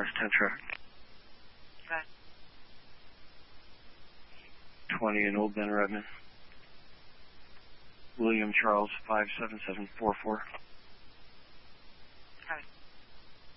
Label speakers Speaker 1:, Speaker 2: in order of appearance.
Speaker 1: West 10 traffic.
Speaker 2: Okay.
Speaker 1: 20 in Old Ben Redmond. William Charles 57744.